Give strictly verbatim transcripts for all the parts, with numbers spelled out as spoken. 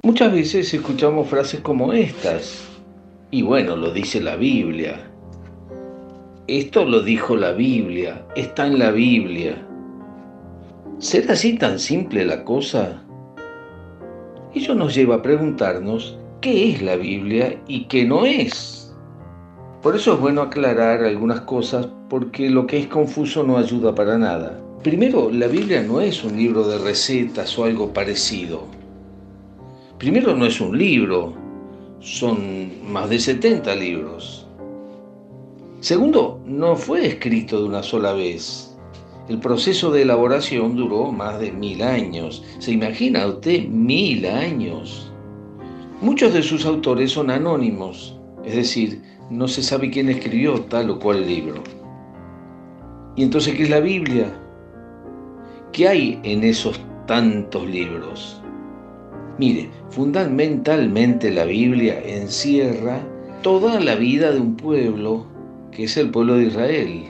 Muchas veces escuchamos frases como estas, y bueno, lo dice la Biblia. Esto lo dijo la Biblia, está en la Biblia. ¿Será así tan simple la cosa? Ello nos lleva a preguntarnos qué es la Biblia y qué no es. Por eso es bueno aclarar algunas cosas, porque lo que es confuso no ayuda para nada. Primero, la Biblia no es un libro de recetas o algo parecido. Primero, no es un libro, son más de setenta libros. Segundo, no fue escrito de una sola vez. El proceso de elaboración duró más de mil años. ¿Se imagina usted mil años? Muchos de sus autores son anónimos, es decir, no se sabe quién escribió tal o cual libro. ¿Y entonces qué es la Biblia? ¿Qué hay en esos tantos libros? Mire, fundamentalmente la Biblia encierra toda la vida de un pueblo, que es el pueblo de Israel,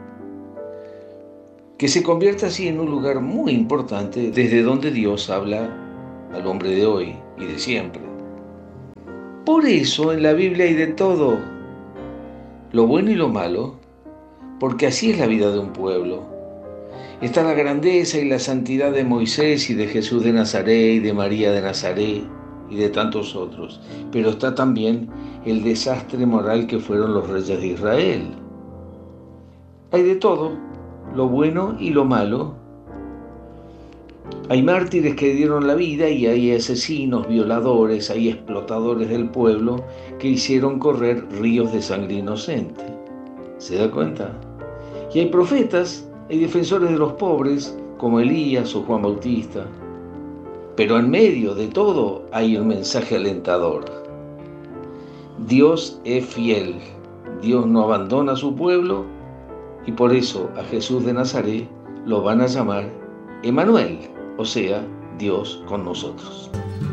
que se convierte así en un lugar muy importante desde donde Dios habla al hombre de hoy y de siempre. Por eso en la Biblia hay de todo, lo bueno y lo malo, porque así es la vida de un pueblo. Está la grandeza y la santidad de Moisés y de Jesús de Nazaret y de María de Nazaret y de tantos otros, pero está también el desastre moral que fueron los reyes de Israel. Hay de todo, lo bueno y lo malo. Hay mártires que dieron la vida y hay asesinos, violadores, hay explotadores del pueblo que hicieron correr ríos de sangre inocente. ¿Se da cuenta? Y hay profetas, hay defensores de los pobres, como Elías o Juan Bautista. Pero en medio de todo hay un mensaje alentador. Dios es fiel, Dios no abandona a su pueblo y por eso a Jesús de Nazaret lo van a llamar Emmanuel, o sea, Dios con nosotros.